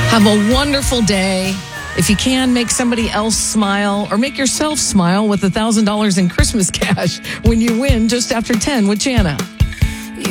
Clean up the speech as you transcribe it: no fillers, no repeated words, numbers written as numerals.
Have a wonderful day. If you can, make somebody else smile or make yourself smile with $1,000 in Christmas cash when you win just after 10 with Jana.